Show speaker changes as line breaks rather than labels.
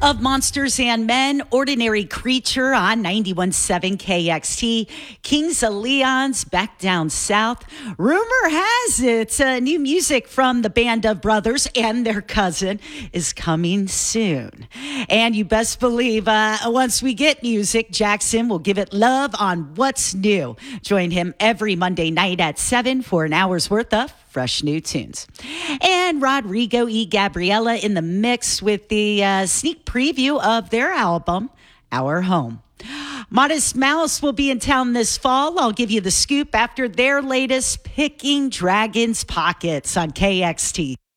of Monsters and Men, Ordinary Creature on 91.7 KXT, Kings of Leon's Back Down South. Rumor has it new music from the Band of Brothers and their cousin is coming soon. And you best believe once we get music, Jackson will give it love on what's new. Join him every Monday night at 7 for an hour's worth of fresh new tunes. And Rodrigo y Gabriela in the mix with the sneak preview of their album, Our Home. Modest Mouse will be in town this fall. I'll give you the scoop after their latest Picking Dragons Pockets on KXT.